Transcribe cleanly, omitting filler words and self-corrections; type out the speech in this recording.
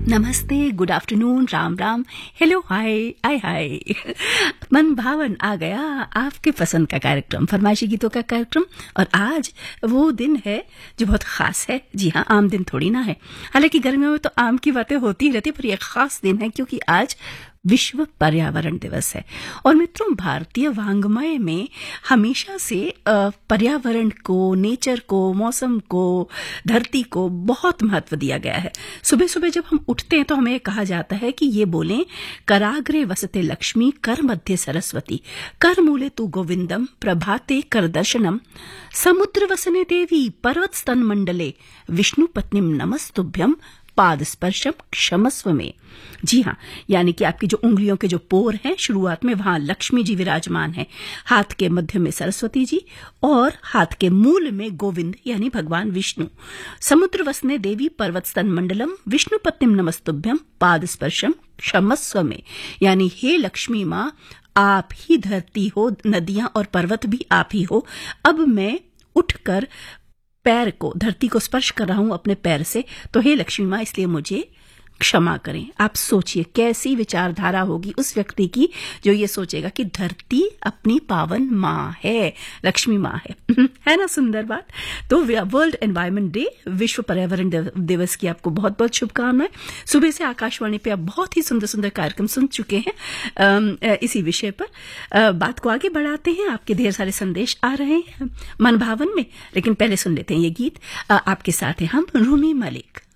नमस्ते, good afternoon, Ram Ram, hello, हाय, आय हाय। मन भावन आ गया आपके पसंद का कार्यक्रम, फरमाइशी गीतों का कार्यक्रम। और आज वो दिन है जो बहुत खास है। जी हाँ, आम दिन थोड़ी ना है। हालांकि गर्मियों में तो आम की बातें होती ही रहती, पर यह खास दिन है क्योंकि आज विश्व पर्यावरण दिवस है। और मित्रों, भारतीय वाङ्मय में हमेशा से पर्यावरण को, नेचर को, मौसम को, धरती को बहुत महत्व दिया गया है। सुबह सुबह जब हम उठते हैं तो हमें कहा जाता है कि ये बोलें, कराग्रे वसते लक्ष्मी, कर मध्य सरस्वती, कर मूले तु गोविंदम, प्रभाते कर दर्शनम, समुद्र वसने देवी, पर्वत स्तन मंडले, विष्णु पत्नीम नमस्तुभ्यम, पाद स्पर्शम क्षमस्व में। जी हाँ, यानी कि आपकी जो उंगलियों के जो पोर हैं शुरुआत में, वहां लक्ष्मी जी विराजमान है, हाथ के मध्य में सरस्वती जी और हाथ के मूल में गोविंद यानी भगवान विष्णु। समुद्र वसने देवी, पर्वत स्तन मंडलम, विष्णु पत्नीम नमस्तुभ्यम, पाद स्पर्शम क्षमस्व में, यानी हे लक्ष्मी माँ, आप ही धरती हो, नदियां और पर्वत भी आप ही हो। अब मैं उठकर पैर को, धरती को स्पर्श कर रहा हूं अपने पैर से, तो हे लक्ष्मी माँ, इसलिए मुझे क्षमा करें। आप सोचिए कैसी विचारधारा होगी उस व्यक्ति की जो ये सोचेगा कि धरती अपनी पावन माँ है, लक्ष्मी माँ है ना। सुंदर बात। तो वर्ल्ड एनवायरनमेंट डे, विश्व पर्यावरण दिवस की आपको बहुत बहुत शुभकामनाएं। सुबह से आकाशवाणी पे आप बहुत ही सुंदर सुंदर कार्यक्रम सुन चुके हैं इसी विषय पर। बात को आगे बढ़ाते हैं, आपके ढेर सारे संदेश आ रहे हैं मन भावन में, लेकिन पहले सुन लेते हैं ये गीत। आपके साथ हैं हम, रूमी मलिक।